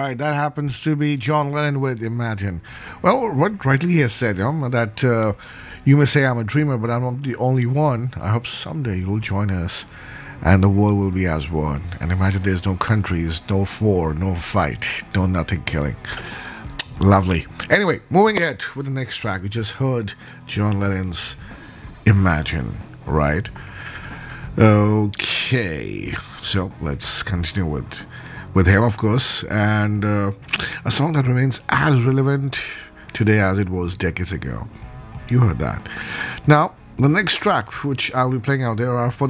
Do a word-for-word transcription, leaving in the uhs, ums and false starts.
right, that happens to be John Lennon with Imagine. Well, what rightly he has said, you know, that uh, you may say I'm a dreamer, but I'm not the only one. I hope someday you'll join us and the world will be as one. And imagine there's no countries, no war, no fight, no nothing killing. Lovely. Anyway, moving ahead with the next track. We just heard John Lennon's Imagine, right? Okay, so let's continue with with him, of course, and uh, a song that remains as relevant today as it was decades ago. You heard that. Now, the next track which I'll be playing out there are for